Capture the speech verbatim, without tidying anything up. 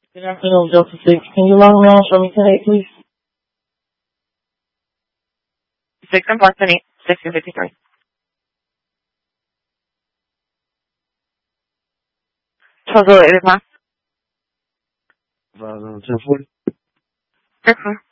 Good afternoon, Delta six. Can you log me on? Show me ten eight, please. six and plus ten eight, six and fifty-three. Total it is not. Uh, ten forty. That's fine.